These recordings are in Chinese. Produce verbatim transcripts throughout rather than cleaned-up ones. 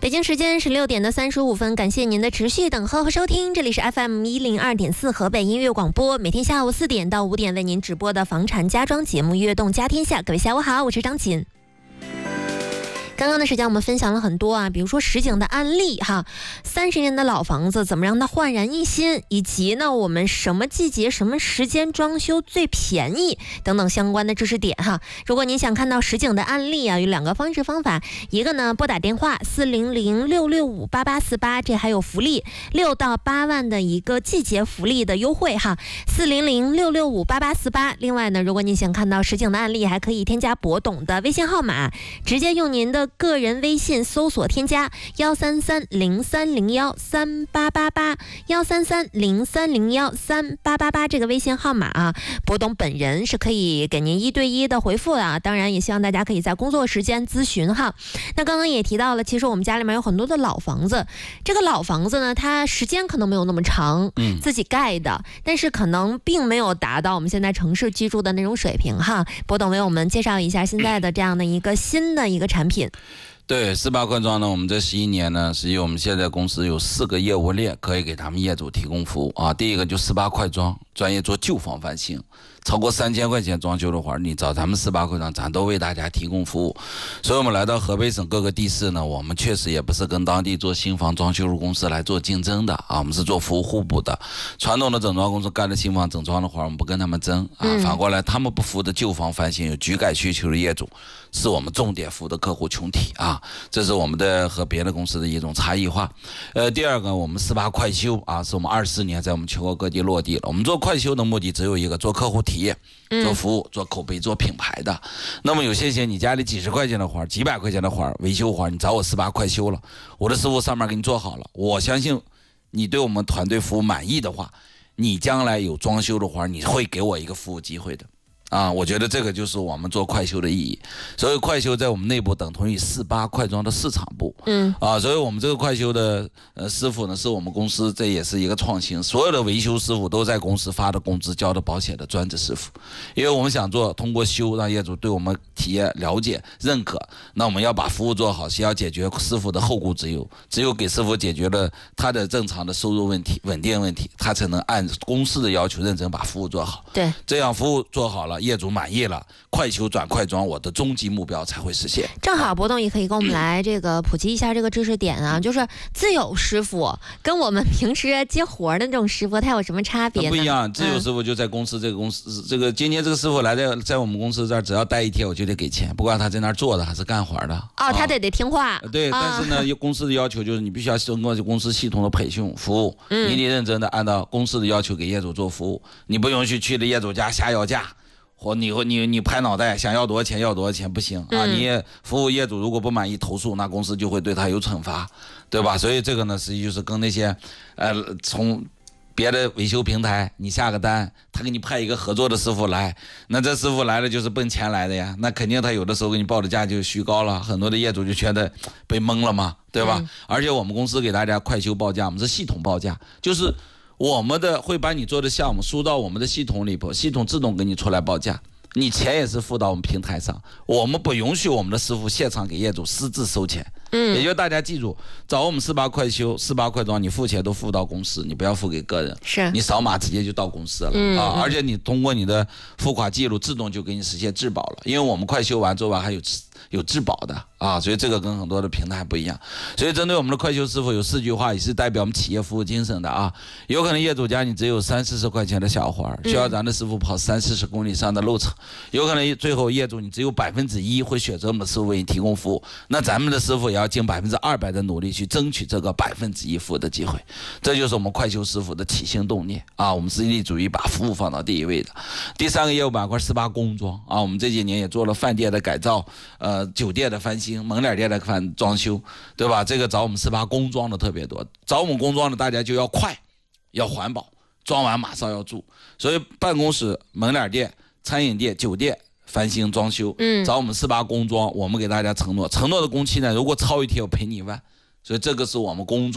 北京时间十六点的三十五分，感谢您的持续等候和收听，这里是 F M 一零二点四河北音乐广播，每天下午四点到五点为您直播的房产家装节目《悦动家天下》。各位下午好，我是张锦。刚刚的时间我们分享了很多啊，比如说实景的案例哈，三十年的老房子怎么让它焕然一新，以及呢我们什么季节什么时间装修最便宜等等相关的知识点哈。如果您想看到实景的案例啊，有两个方式方法，一个呢拨打电话四零零六六五八八四八，这还有福利六到八万的一个季节福利的优惠哈，四零零六六五八八四八。另外呢，如果您想看到实景的案例，还可以添加博董的微信号码，直接用您的个人微信搜索添加幺三三零三零幺三八八八幺三三零三零幺三八八八这个微信号码啊，博董本人是可以给您一对一的回复啊，当然也希望大家可以在工作时间咨询哈。那刚刚也提到了，其实我们家里面有很多的老房子，这个老房子呢，它时间可能没有那么长，嗯，自己盖的，但是可能并没有达到我们现在城市居住的那种水平哈。博董为我们介绍一下现在的这样的一个新的一个产品。 对，四八快装呢，我们这十一年呢，实际我们现在公司有四个业务链可以给他们业主提供服务啊。第一个就四八快装，专业做旧房翻新，超过三千块钱装修的话，你找咱们四八快装，咱都为大家提供服务。所以我们来到河北省各个地市呢，我们确实也不是跟当地做新房装修公司来做竞争的啊，我们是做服务互补的。传统的整装公司干的新房整装的话，我们不跟他们争啊，反过来他们不服的旧房翻新有局改需求的业主，是我们重点服务的客户群体啊。这是我们的和别的公司的一种差异化。呃，第二个，我们四八快修啊，是我们二十四年在我们全国各地落地了。我们做快修的目的只有一个，做客户体验、做服务、做口碑、做品牌的。那么有些些你家里几十块钱的活、几百块钱的活、维修活，你找我四八快修了，我的师傅上面给你做好了，我相信你对我们团队服务满意的话，你将来有装修的活，你会给我一个服务机会的。啊，我觉得这个就是我们做快修的意义。所以快修在我们内部等同于四八快装的市场部。嗯，啊，所以我们这个快修的呃师傅呢，是我们公司这也是一个创新，所有的维修师傅都在公司发的工资、交的保险的专职师傅。因为我们想做通过修让业主对我们企业了解、认可，那我们要把服务做好，先要解决师傅的后顾之忧。只有给师傅解决了他的正常的收入问题、稳定问题，他才能按公司的要求认真把服务做好。对，这样服务做好了，业主满意了，快修转快装，我的终极目标才会实现。 正好博董也可以跟我们来这个普及一下这个知识点啊，就是自有师傅跟我们平时接活的那种师傅，他有什么差别呢？ 不一样，自有师傅就在公司、嗯、这个公司，这个今天这个师傅来在在我们公司这儿，只要待一天我就得给钱，不管他在那儿做的还是干活的。 哦，他得得听话。 啊、对、啊，但是呢，公司的要求就是你必须要通过公司系统的培训服务，嗯、你得认真的按照公司的要求给业主做服务，你不允许去了业主家瞎要价。或你你你拍脑袋想要多少钱要多少钱不行啊！你服务业主如果不满意投诉，那公司就会对他有惩罚，对吧？所以这个呢，实际就是跟那些呃从别的维修平台你下个单，他给你派一个合作的师傅来，那这师傅来了就是奔钱来的呀，那肯定他有的时候给你报的价就虚高了，很多的业主就觉得被蒙了嘛，对吧？嗯、而且我们公司给大家快修报价，我们是系统报价，就是我们的会把你做的项目输到我们的系统里头，系统自动给你出来报价，你钱也是付到我们平台上，我们不允许我们的师傅现场给业主私自收钱。嗯，也就大家记住，找我们四八快修、四八快装，你付钱都付到公司，你不要付给个人。是，你扫码直接就到公司了、嗯、啊！而且你通过你的付款记录，自动就给你实现质保了，因为我们快修完做完还有有质保的啊，所以这个跟很多的平台不一样。所以针对我们的快修师傅有四句话，也是代表我们企业服务精神的啊。有可能业主家你只有三四十块钱的小活，需要咱的师傅跑三四十公里上的路程，有可能最后业主你只有百分之一会选择我们的师傅为你提供服务，那咱们的师傅也要尽百分之二百的努力去争取这个百分之一服务的机会。这就是我们快修师傅的起心动念啊，我们是立足于把服务放到第一位的。第三个业务板块四八工装啊，我们这几年也做了饭店的改造，呃，酒店的翻新，门脸店的翻装修，对吧？这个找我们四八工装的特别多，找我们工装的大家就要快，要环保，装完马上要住。所以办公室、门脸店、餐饮店、酒店翻新装修，嗯，找我们四八工装，我们给大家承诺，承诺的工期呢，如果超一天我赔你一万，所以这个是我们工装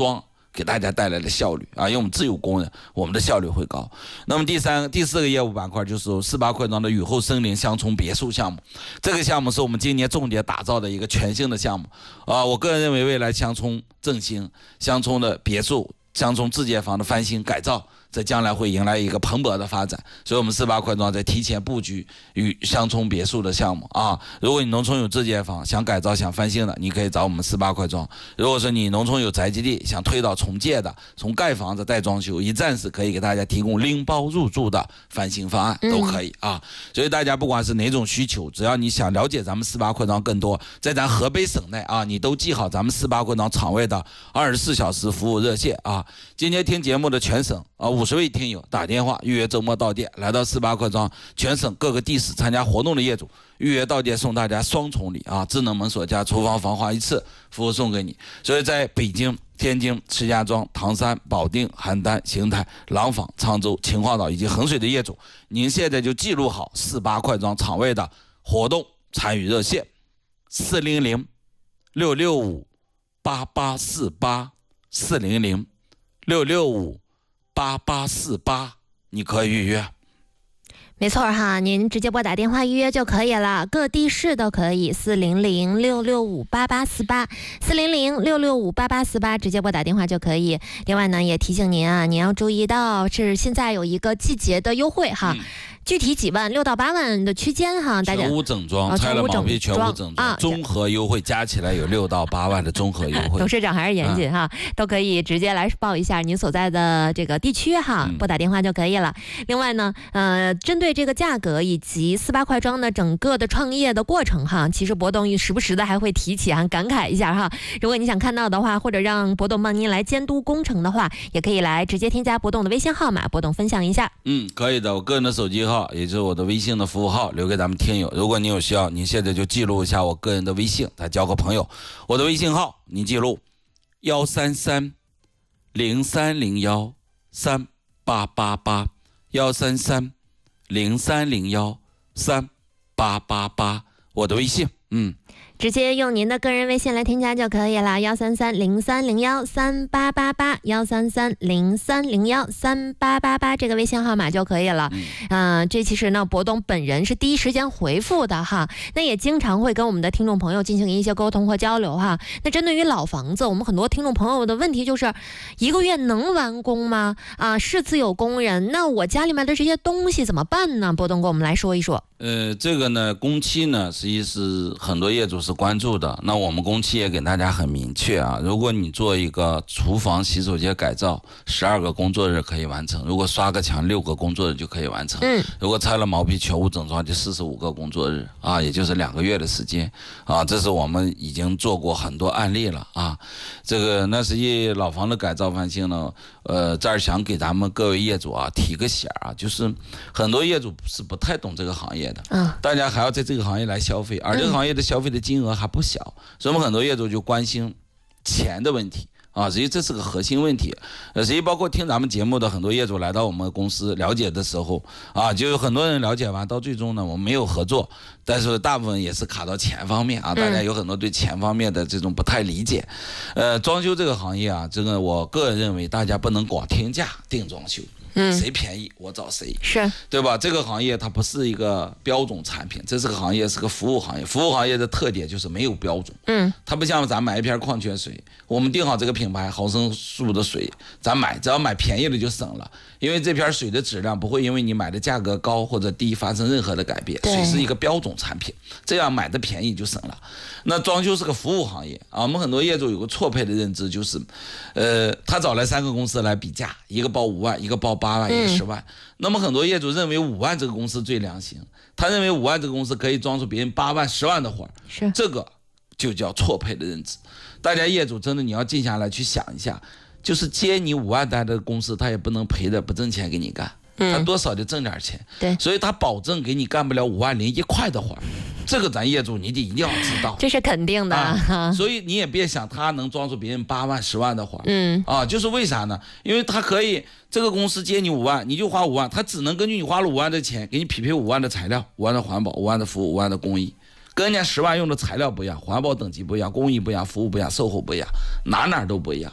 给大家带来的效率啊，因为我们自有工人，我们的效率会高。那么第三、第四个业务板块就是四八快装的雨后森林乡村别墅项目，这个项目是我们今年重点打造的一个全新的项目啊。我个人认为，未来乡村振兴、乡村的别墅、乡村自建房的翻新改造，在将来会迎来一个蓬勃的发展，所以我们四八快装在提前布局与乡村别墅的项目啊。如果你农村有自建房想改造想翻新的，你可以找我们四八快装；如果是你农村有宅基地想推倒重建的，从盖房子带装修，一站式可以给大家提供拎包入住的翻新方案都可以啊。所以大家不管是哪种需求，只要你想了解咱们四八快装更多，在咱河北省内啊，你都记好咱们四八快装场外的二十四小时服务热线啊。今天听节目的全省啊五十位听友打电话预约周末到店，来到四八快装，全省各个地市参加活动的业主预约到店送大家双重礼啊，智能门锁加厨房防滑一次服务送给你。所以在北京、天津、石家庄、唐山、保定、邯郸、邢台、廊坊、沧州、秦皇岛以及衡水的业主，您现在就记录好四八快装场外的活动参与热线四零零六六五八八四八四零零六六五八八四八，你可以预约。 没错哈，您直接拨打电话预约就可以了，各地市都可以，四零零六六五八八四八，四零零六六五八八四八，直接拨打电话就可以。另外呢，也提醒您啊，您要注意到是现在有一个季节的优惠哈。嗯，具体几万，六到八万的区间哈，大家全屋整装，拆了毛坯全屋整装，综合优惠加起来有六到八万的综合优惠。 董事长还是严谨哈，嗯、都可以直接来报一下您所在的这个地区哈，拨打电话就可以了。嗯、另外呢，呃，针对这个价格以及四八快装的整个的创业的过程哈，其实博董时不时的还会提起哈，感慨一下哈。如果你想看到的话，或者让博董帮您来监督工程的话，也可以来直接添加博董的微信号码，博董分享一下。 嗯，可以的，我个人的手机号。也就是我的微信的服务号留给咱们听友，如果你有需要，你现在就记录一下我个人的微信，再交个朋友。我的微信号你记录幺三三零三零幺三八八八幺三三零三零幺三八八八，我的微信，嗯。 直接用您的个人微信来添加就可以了，幺三三零三零幺三八八八，幺三三零三零幺三八八八，这个微信号码就可以了。嗯、呃，这其实呢，博董本人是第一时间回复的哈，那也经常会跟我们的听众朋友进行一些沟通或交流哈。那针对于老房子，我们很多听众朋友的问题就是，一个月能完工吗？啊，是自有工人，那我家里面的这些东西怎么办呢？博董给我们来说一说。 呃，这个呢，工期呢，实际是很多业主是关注的。那我们工期也给大家很明确啊，如果你做一个厨房、洗手间改造，十二个工作日可以完成；如果刷个墙，六个工作日就可以完成。嗯，如果拆了毛坯全屋整装，就四十五个工作日啊，也就是两个月的时间啊。这是我们已经做过很多案例了啊。这个那实际老房的改造翻新呢，呃，这儿想给咱们各位业主啊提个醒啊，就是很多业主是不太懂这个行业的。嗯，大家还要在这个行业来消费，而这个行业的消费的金额还不小，所以我们很多业主就关心钱的问题啊，实际这是个核心问题。呃，实际包括听咱们节目的很多业主来到我们公司了解的时候啊，就有很多人了解完，到最终呢，我们没有合作，但是大部分也是卡到钱方面啊，大家有很多对钱方面的这种不太理解。呃，装修这个行业啊，这个我个人认为，大家不能光听价定装修。嗯，谁便宜我找谁， 是对吧？这个行业它不是一个标准产品，这是个行业，是个服务行业。服务行业的特点就是没有标准。嗯，它不像咱买一瓶矿泉水，我们定好这个品牌毫升数的水，咱买只要买便宜的就省了，因为这瓶水的质量不会因为你买的价格高或者低发生任何的改变。水是一个标准产品，这样买的便宜就省了。那装修是个服务行业啊，我们很多业主有个错配的认知，就是，呃，他找来三个公司来比价，一个报五万，一个报八万，一个十万。嗯、那么很多业主认为五万这个公司最良心，他认为五万这个公司可以装出别人八万、十万的活儿，是这个就叫错配的认知。大家业主真的你要静下来去想一下，就是接你五万单的公司，他也不能赔的不挣钱给你干。他多少就挣点钱，对，所以他保证给你干不了五万零一块的活，这个咱业主你得一定要知道， 这是肯定的。 啊、所以你也别想他能装出别人八万、十万的活，嗯，啊，就是为啥呢？因为他可以这个公司接你五万，你就花五万，他只能根据你花了五万的钱给你匹配五万的材料、五万的环保、五万的服务、五万的工艺，跟人家十万用的材料不一样，环保等级不一样，工艺不一样，服务不一样，售后不一样，哪哪都不一样。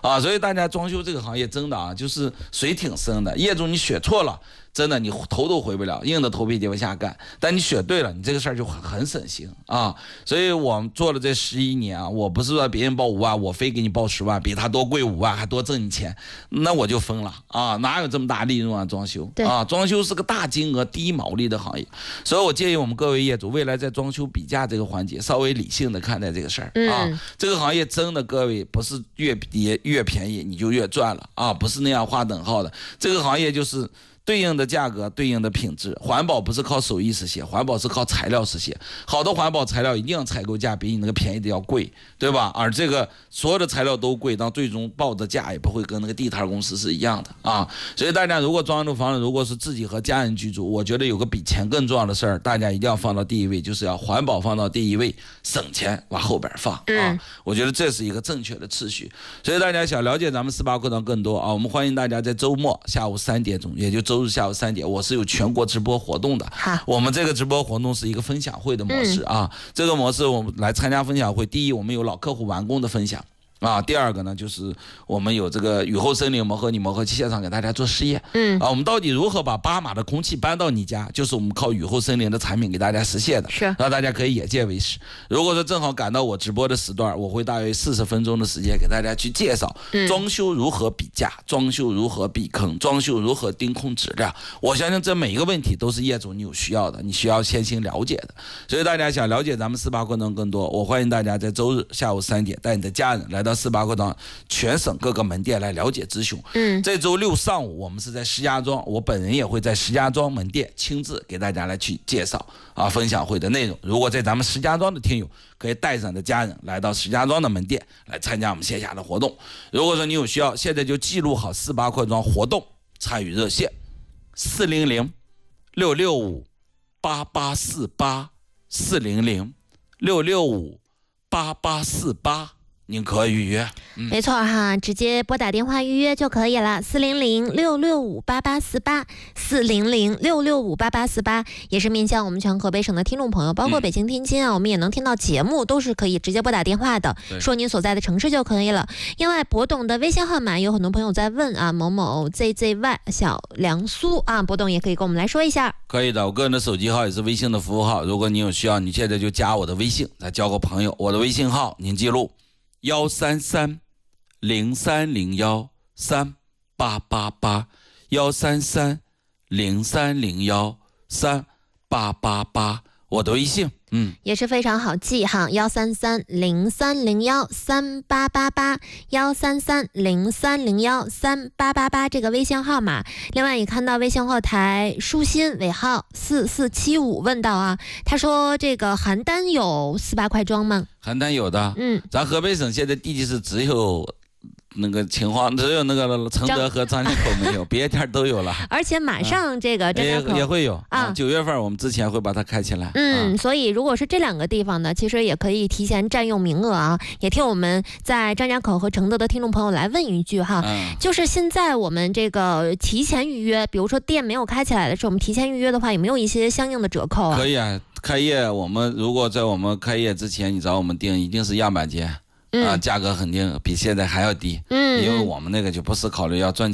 啊，所以大家装修这个行业真的啊，就是水挺深的，业主你选错了。真的，你头都回不了，硬着头皮就往下干。但你选对了，你这个事儿就很很省心啊。所以我们做了这十一年啊，我不是说别人报五万，我非给你报十万，比他多贵五万，还多挣你钱，那我就疯了啊！哪有这么大利润啊？装修啊，装修是个大金额、低毛利的行业。所以我建议我们各位业主，未来在装修比价这个环节，稍微理性的看待这个事儿啊。嗯、这个行业真的，各位不是越跌越便宜你就越赚了啊，不是那样划等号的。这个行业就是。对应的价格，对应的品质，环保不是靠手艺实现，环保是靠材料实现。好的环保材料一定要采购价比你那个便宜的要贵，对吧？而这个所有的材料都贵，到最终报的价也不会跟那个地摊公司是一样的啊。所以大家如果装修房子，如果是自己和家人居住，我觉得有个比钱更重要的事儿，大家一定要放到第一位，就是要环保放到第一位，省钱往后边放啊。嗯、我觉得这是一个正确的次序。所以大家想了解咱们四八课堂更多啊，我们欢迎大家在周末下午三点钟，也就周。周日下午三点，我是有全国直播活动的。好，我们这个直播活动是一个分享会的模式啊。嗯、这个模式我们来参加分享会，第一，我们有老客户完工的分享。啊，第二个呢，就是我们有这个雨后森林磨合你磨合期现场给大家做试验，嗯，啊，我们到底如何把巴马的空气搬到你家，就是我们靠雨后森林的产品给大家实现的，是，让大家可以眼见为实。如果说正好赶到我直播的时段，我会大约四十分钟的时间给大家去介绍，嗯，装修如何比价，装修如何避坑，装修如何盯控质量。我相信这每一个问题都是业主你有需要的，你需要先行了解的。所以大家想了解咱们四八课堂更多，我欢迎大家在周日下午三点带你的家人来到四八课堂全省各个门店来了解咨询。嗯，这周六上午我们是在石家庄，我本人也会在石家庄门店亲自给大家来去介绍啊分享会的内容。如果在咱们石家庄的听友，可以带上的家人来到石家庄的门店来参加我们线下的活动。如果说你有需要，现在就记录好四八课堂活动参与热线四零零六六五八八四八四零零六六五八八四八。您可以预约、 嗯、没错哈，直接拨打电话预约就可以了，四零零六六五八八四八四零零六六五八八四八，也是面向我们全河北省的听众朋友，包括北京、天津啊、嗯、我们也能听到节目，都是可以直接拨打电话的，说您所在的城市就可以了。另外拨动的微信号码有很多朋友在问啊，某某 Z Z Y 小梁苏啊，拨动也可以跟我们来说一下。 可以的，我个人的手机号也是微信的服务号，如果你有需要，你现在就加我的微信来交个朋友，我的微信号您记录幺三三零三零幺三八八八，幺三三零三零幺三八八八，我的微信，嗯， 也是非常好记哈，幺三三零三零幺三八八八，幺三三零三零幺三八八八这个微信号码。另外也看到微信后台舒心尾号四四七五问到啊，他说这个邯郸有四八快装吗？ 邯郸有的，嗯，咱河北省现在地级市只有那个秦皇，只有那个承德和张家口没有，别的地儿都有了。 而且马上这个张家口、 嗯、也, 也会有啊，九月份我们之前会把它开起来。 嗯，啊、所以如果是这两个地方呢，其实也可以提前占用名额啊。也听我们在张家口和承德的听众朋友来问一句哈，嗯、就是现在我们这个提前预约，比如说店没有开起来的时候，我们提前预约的话，有没有一些相应的折扣啊？ 可以啊。开业，我们如果在我们开业之前，你找我们订，一定是样板间，嗯、啊，价格肯定比现在还要低，嗯，因为我们那个就不是考虑要赚钱。